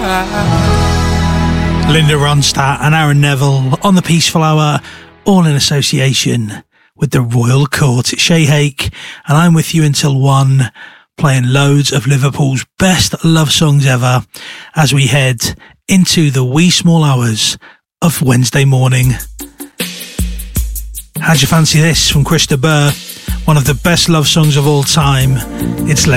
Linda Ronstadt and Aaron Neville on the Peaceful Hour, all in association with the Royal Court. It's Shay Hake, and I'm with you until 1, playing loads of Liverpool's best love songs ever as we head into the wee small hours of Wednesday morning. How'd you fancy this from Chris de Burgh? One of the best love songs of all time. It's